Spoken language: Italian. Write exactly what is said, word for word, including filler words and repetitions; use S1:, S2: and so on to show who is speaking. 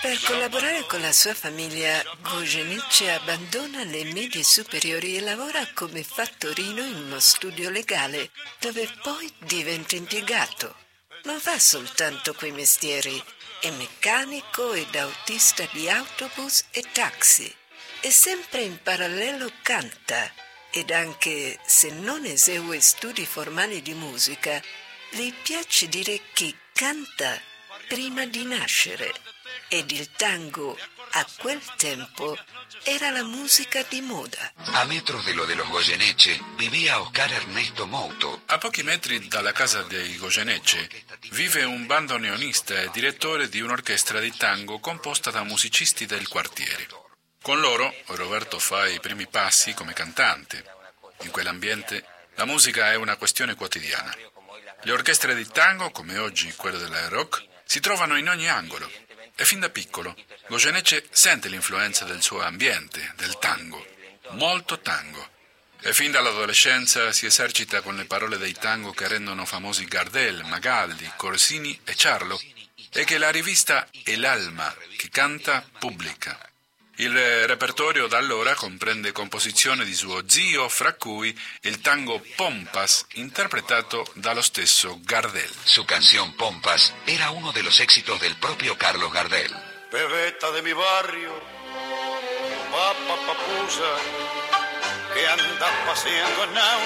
S1: Per collaborare con la sua famiglia, Goyeneche abbandona le medie superiori e lavora come fattorino in uno studio legale, dove poi diventa impiegato. Non fa soltanto quei mestieri, è meccanico ed autista di autobus e taxi. E sempre in parallelo canta, ed anche se non esegue studi formali di musica, le piace dire che canta prima di nascere. Ed il tango, a quel tempo, era la musica di moda.
S2: A metros de lo de los Goyeneche vivía Oscar Ernesto Mouto.
S3: A pochi metri dalla casa dei Goyeneche vive un bandoneonista e direttore di un'orchestra di tango composta da musicisti del quartiere. Con loro Roberto fa i primi passi come cantante. In quell'ambiente la musica è una questione quotidiana. Le orchestre di tango, come oggi quelle della rock, si trovano in ogni angolo. E fin da piccolo Goyeneche sente l'influenza del suo ambiente, del tango, molto tango. E fin dall'adolescenza si esercita con le parole dei tango che rendono famosi Gardel, Magaldi, Corsini e Charlo, e che la rivista El Alma, che canta, pubblica. Il repertorio da allora comprende composizioni di suo zio, fra cui il tango Pompas, interpretato dallo stesso Gardel.
S2: Su canción Pompas era uno de los éxitos del propio Carlos Gardel.
S4: Pebeta de mi barrio, papa papusa, que andas paseando en